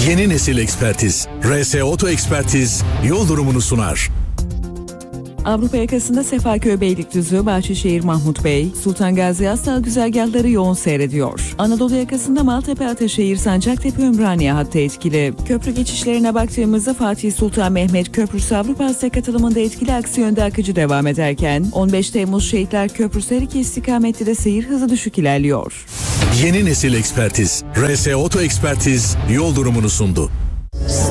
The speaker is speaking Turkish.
Yeni nesil ekspertiz. RS Oto Ekspertiz yol durumunu sunar. Avrupa yakasında Sefaköy Beylikdüzü, Bahçeşehir Mahmut Bey, Sultan Gazi Aslan güzergahları yoğun seyrediyor. Anadolu yakasında Maltepe Ataşehir Sancaktepe Ümraniye hattı etkili. Köprü geçişlerine baktığımızda Fatih Sultan Mehmet Köprüsü Avrupa Asya katılımında etkili aksi yönde akıcı devam ederken 15 Temmuz Şehitler Köprüsü her iki istikametli de seyir hızı düşük ilerliyor. Yeni nesil ekspertiz. RS Oto Ekspertiz yol durumunu sundu.